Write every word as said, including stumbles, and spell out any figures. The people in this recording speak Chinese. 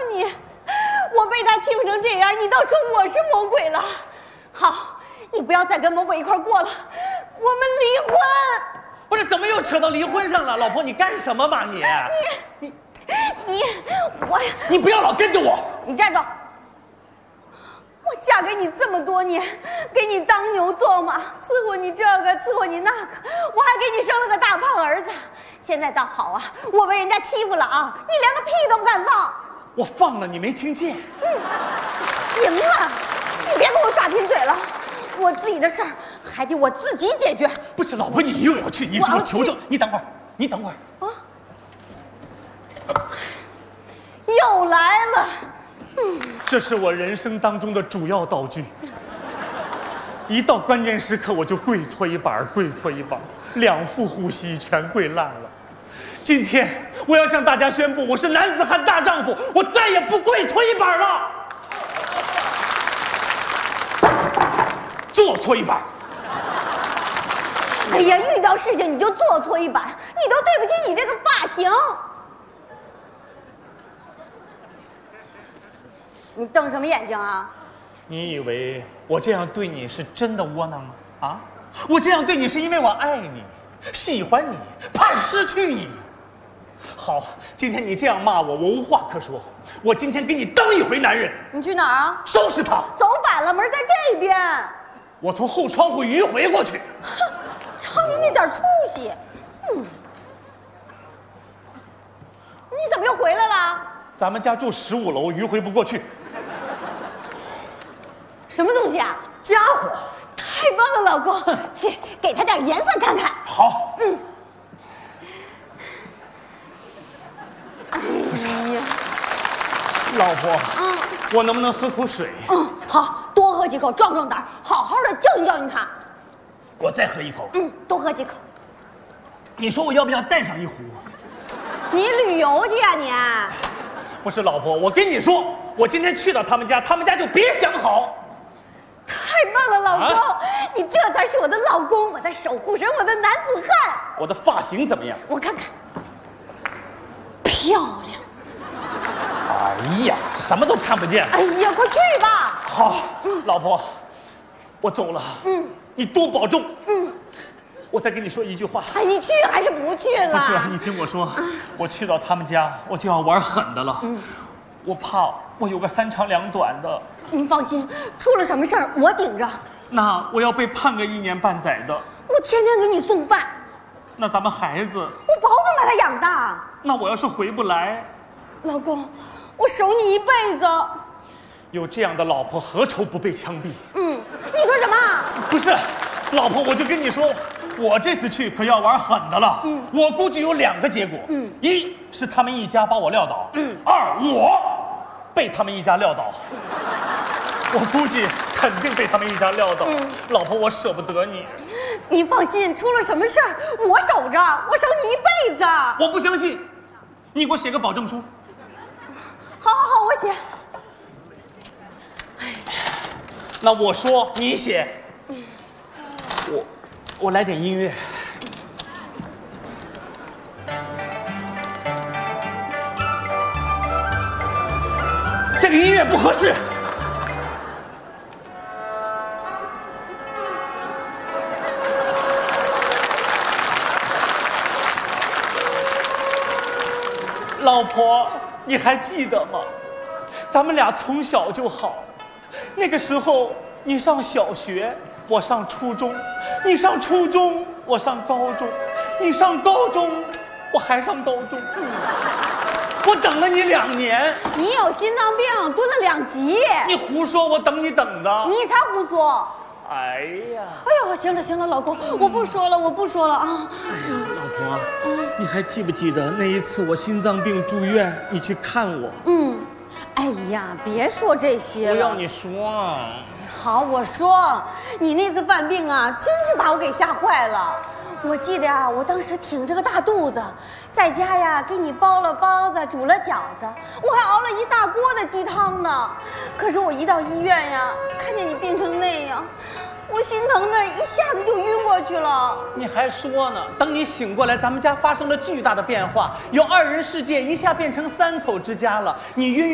你，我被他欺负成这样，你倒说我是魔鬼了。好，你不要再跟魔鬼一块过了，我们离婚。 不是，怎么又扯到离婚上了？老婆，你干什么吧你？ 你你你我， 你不要老跟着我。 你站住！我嫁给你这么多年，给你当牛做马，伺候你这个，伺候你那个，我还给你生了个大胖儿子。现在倒好啊，我被人家欺负了啊，你连个屁都不敢放。 我放了，你没听见？ 嗯，行了，你别跟我耍贫嘴了，我自己的事儿还得我自己解决。 不是，老婆，你又要去？你我求求你，等会儿，你等会儿啊！又来了。嗯， 这是我人生当中的主要道具。一到关键时刻，我就跪搓衣板，跪搓衣板，两副护膝全跪烂了。今天我要向大家宣布，我是男子汉大丈夫，我再也不跪搓衣板了。坐搓衣板。 哎呀，遇到事情你就坐搓衣板，你都对不起你这个发型。你瞪什么眼睛啊？ 你以为我这样对你是真的窝囊吗？啊，我这样对你是因为我爱你，喜欢你，怕失去你。好，今天你这样骂我，我无话可说。我今天给你当一回男人。 你去哪儿啊？ 收拾他。 走反了，门在这边。 我从后窗户迂回过去。 哼，瞧你那点出息。嗯，你怎么又回来了？ 咱们家住十五楼，迂回不过去。 什么东西啊？ 家伙！ 太棒了，老公，去给他点颜色看看。 好。 嗯。哎呀， 老婆， 嗯， 我能不能喝口水？ 嗯，好，多喝几口，壮壮胆，好好的教训教训他。 我再喝一口。 嗯，多喝几口。 你说我要不要带上一壶？ 你旅游去呀、你？ 不是，老婆，我跟你说，我今天去到他们家，他们家就别想好。 太棒了，老公， 啊、 你这才是我的老公，我的守护神，我的男子汉。 我的发型怎么样？ 我看看，漂亮。 哎呀，什么都看不见。 哎呀，快去吧。 好，嗯、老婆，我走了。嗯，你多保重。嗯，我再跟你说一句话。 哎，你去还是不去了？ 不是，你听我说，啊、我去到他们家，我就要玩狠的了。嗯，我怕我有个三长两短的。 您放心，出了什么事儿我顶着。 那我要被判个一年半载的。 我天天给你送饭。 那咱们孩子， 我保准把他养大。 那我要是回不来， 老公，我守你一辈子。 有这样的老婆，何愁不被枪毙？ 嗯，你说什么？ 不是，老婆，我就跟你说，我这次去可要玩狠的了。嗯，我估计有两个结果。嗯，一是他们一家把我撂倒。嗯，二我被他们一家撂倒。我估计肯定被他们一家撂倒。嗯，老婆，我舍不得你。 你放心，出了什么事儿我守着，我守你一辈子。 我不相信，你给我写个保证书。 好好好，我写。 那我说你写。我我来点音乐。这个音乐不合适。老婆，你还记得吗？咱们俩从小就好，那个时候你上小学，我上初中，你上初中，我上高中，你上高中，我还上高中。嗯，我等了你两年。 你有心脏病，蹲了两级。 你胡说，我等你等的。 你才胡说。 哎呀， 哎呦，行了行了，老公，我不说了，我不说了啊。 哎呀，老婆，嗯、你还记不记得那一次我心脏病住院，你去看我？ 嗯，哎呀，别说这些了。 不要你说啊。 好，我说，你那次犯病啊，真是把我给吓坏了。我记得呀，我当时挺着个大肚子，在家呀给你包了包子，煮了饺子，我还熬了一大锅的鸡汤呢。可是我一到医院呀，看见你变成那样，我心疼的一下子就晕过去了。 你还说呢？等你醒过来，咱们家发生了巨大的变化，由二人世界一下变成三口之家了。你晕。